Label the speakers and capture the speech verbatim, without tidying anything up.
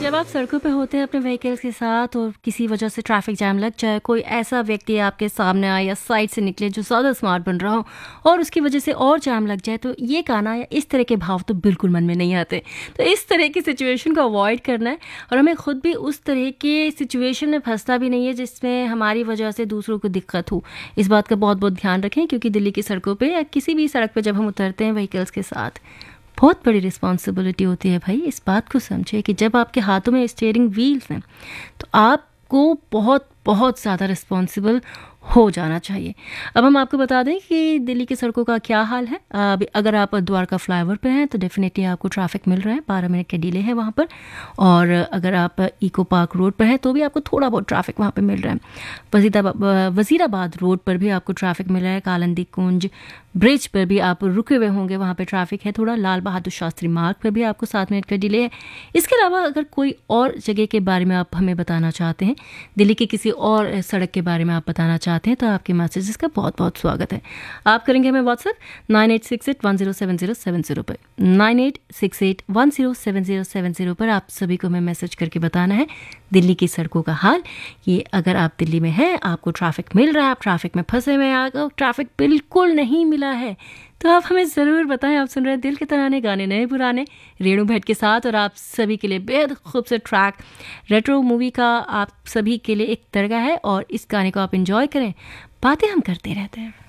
Speaker 1: जब आप सड़कों पे होते हैं अपने व्हीकल्स के साथ और किसी वजह से ट्रैफिक जैम लग जाए, कोई ऐसा व्यक्ति आपके सामने आए या साइड से निकले जो ज़्यादा स्मार्ट बन रहा हो और उसकी वजह से और जैम लग जाए, तो ये गाना या इस तरह के भाव तो बिल्कुल मन में नहीं आते। तो इस तरह की सिचुएशन को अवॉइड करना है और हमें खुद भी उस तरह के सिचुएशन में फंसना भी नहीं है जिसमें हमारी वजह से दूसरों को दिक्कत हो। इस बात का बहुत बहुत ध्यान रखें, क्योंकि दिल्ली की सड़कों पर या किसी भी सड़क पर जब हम उतरते हैं व्हीकल्स के साथ, बहुत बड़ी रिस्पॉन्सिबिलिटी होती है भाई। इस बात को समझिए कि जब आपके हाथों में स्टीयरिंग व्हील्स हैं तो आपको बहुत बहुत ज़्यादा रिस्पॉन्सिबल हो जाना चाहिए। अब हम आपको बता दें कि दिल्ली की सड़कों का क्या हाल है। अभी अगर आप द्वारका फ्लाईओवर पे हैं तो डेफिनेटली आपको ट्रैफिक मिल रहा है, बारह मिनट के डिले है वहाँ पर। और अगर आप इको पार्क रोड पर हैं तो भी आपको थोड़ा बहुत ट्रैफिक वहाँ पे मिल रहा है। वजीराबाद वजीराबाद रोड पर भी आपको ट्रैफिक मिल रहा है। कालंदी कुंज ब्रिज पर भी आप रुके हुए होंगे, वहाँ पे ट्रैफिक है थोड़ा। लाल बहादुर शास्त्री मार्ग पर भी आपको सात मिनट का डिले है। इसके अलावा अगर कोई और जगह के बारे में आप हमें बताना चाहते हैं, दिल्ली की किसी और सड़क के बारे में आप बताना चाहते हैं, तो आपके मैसेजेस का बहुत बहुत स्वागत है। आप करेंगे हमें WhatsApp nine eight six eight one zero seven zero seven zero पर nine eight six eight one zero seven zero seven zero पर आप सभी को हमें मैसेज करके बताना है दिल्ली की सड़कों का हाल। ये अगर आप दिल्ली में हैं, आपको ट्रैफिक मिल रहा है, आप ट्रैफिक में फंसे हुए हैं, आपको ट्रैफिक बिल्कुल नहीं मिला है, तो आप हमें ज़रूर बताएं। आप सुन रहे हैं दिल के तराने, गाने नए पुराने, रेणु भट्ट के साथ। और आप सभी के लिए बेहद खूबसूरत ट्रैक रेट्रो मूवी का आप सभी के लिए एक तरगा है और इस गाने को आप एंजॉय करें। बातें हम करते रहते हैं।